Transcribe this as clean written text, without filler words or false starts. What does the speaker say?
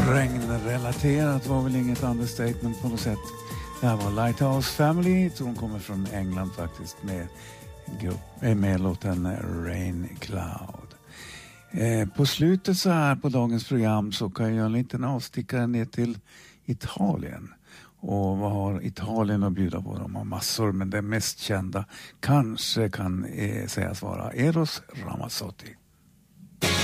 Regnrelaterat var väl inget understatement på något sätt. Det här var Lighthouse Family. Jag tror de kommer från England faktiskt med låten Rain Cloud. På slutet så här på dagens program så kan jag göra en liten avstickare ner till Italien. Och vad har Italien att bjuda på? De har massor, men det mest kända kanske kan sägas vara Eros Ramazzotti.